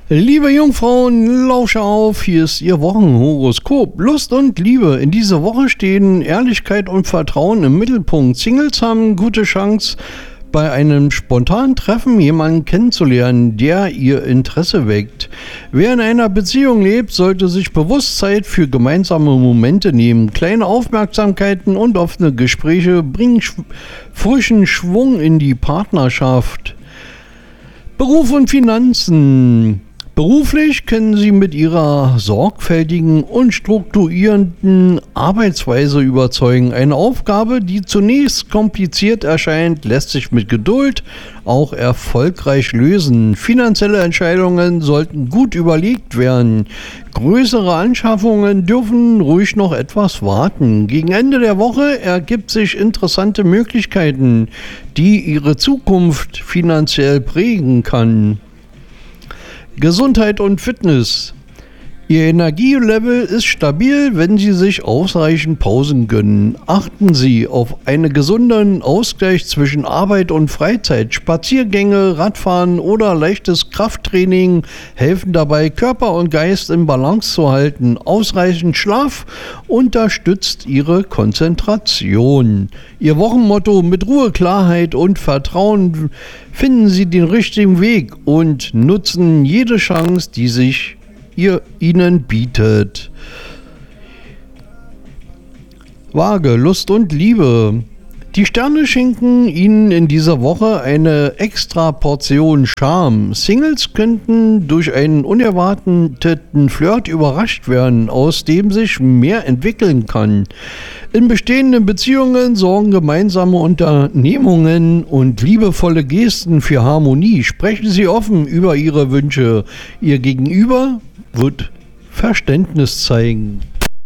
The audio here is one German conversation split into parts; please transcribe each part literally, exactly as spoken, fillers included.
Liebe Jungfrauen, lausche auf, hier ist Ihr Wochenhoroskop. Lust und Liebe. In dieser Woche stehen Ehrlichkeit und Vertrauen im Mittelpunkt. Singles haben gute Chance, bei einem spontanen Treffen jemanden kennenzulernen, der ihr Interesse weckt. Wer in einer Beziehung lebt, sollte sich bewusst Zeit für gemeinsame Momente nehmen. Kleine Aufmerksamkeiten und offene Gespräche bringen sch- frischen Schwung in die Partnerschaft. Beruf und Finanzen. Beruflich können Sie mit Ihrer sorgfältigen und strukturierenden Arbeitsweise überzeugen. Eine Aufgabe, die zunächst kompliziert erscheint, lässt sich mit Geduld auch erfolgreich lösen. Finanzielle Entscheidungen sollten gut überlegt werden. Größere Anschaffungen dürfen ruhig noch etwas warten. Gegen Ende der Woche ergibt sich interessante Möglichkeiten, die Ihre Zukunft finanziell prägen kann. Gesundheit und Fitness. Ihr Energielevel ist stabil, wenn Sie sich ausreichend Pausen gönnen. Achten Sie auf einen gesunden Ausgleich zwischen Arbeit und Freizeit. Spaziergänge, Radfahren oder leichtes Krafttraining helfen dabei, Körper und Geist in Balance zu halten. Ausreichend Schlaf unterstützt Ihre Konzentration. Ihr Wochenmotto: mit Ruhe, Klarheit und Vertrauen finden Sie den richtigen Weg und nutzen jede Chance, die sich ihr ihnen bietet. Waage, Lust und Liebe. Die Sterne schenken Ihnen in dieser Woche eine extra Portion Charme. Singles könnten durch einen unerwarteten Flirt überrascht werden, aus dem sich mehr entwickeln kann. In bestehenden Beziehungen sorgen gemeinsame Unternehmungen und liebevolle Gesten für Harmonie. Sprechen Sie offen über Ihre Wünsche. Ihr Gegenüber wird Verständnis zeigen.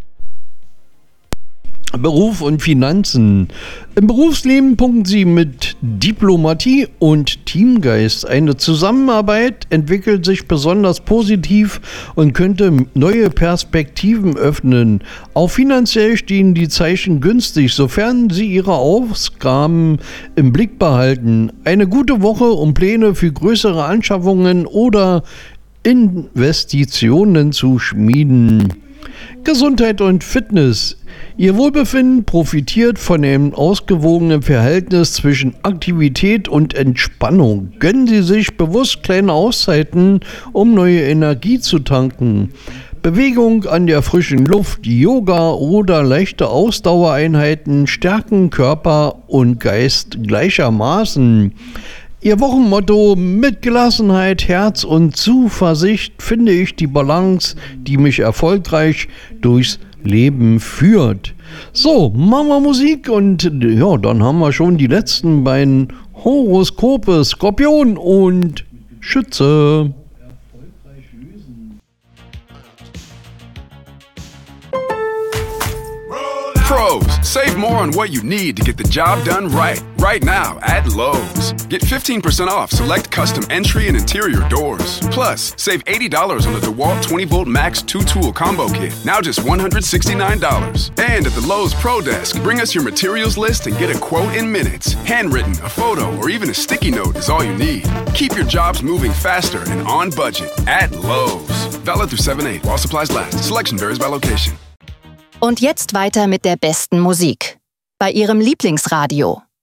Beruf und Finanzen. Im Berufsleben punkten Sie mit Diplomatie und Teamgeist. Eine Zusammenarbeit entwickelt sich besonders positiv und könnte neue Perspektiven öffnen. Auch finanziell stehen die Zeichen günstig, sofern Sie Ihre Ausgaben im Blick behalten. Eine gute Woche, um Pläne für größere Anschaffungen oder Investitionen zu schmieden. Gesundheit und Fitness. Ihr Wohlbefinden profitiert von einem ausgewogenen Verhältnis zwischen Aktivität und Entspannung. Gönnen Sie sich bewusst kleine Auszeiten, um neue Energie zu tanken. Bewegung an der frischen Luft, Yoga oder leichte Ausdauereinheiten stärken Körper und Geist gleichermaßen. Ihr Wochenmotto: mit Gelassenheit, Herz und Zuversicht finde ich die Balance, die mich erfolgreich durchs Leben führt. So, machen wir Musik und ja, dann haben wir schon die letzten beiden Horoskope, Skorpion und Schütze. Pros, save more on what you need to get the job done right. Right now at Lowe's. Get fifteen percent off select custom entry and interior doors. Plus, save eighty dollars on the DeWalt twenty volt Max two tool combo kit. Now just one hundred sixty-nine dollars. And at the Lowe's Pro Desk, bring us your materials list and get a quote in minutes. Handwritten, a photo, or even a sticky note is all you need. Keep your jobs moving faster and on budget at Lowe's. Valid through seven eight while supplies last. Selection varies by location. Und jetzt weiter mit der besten Musik. Bei Ihrem Lieblingsradio.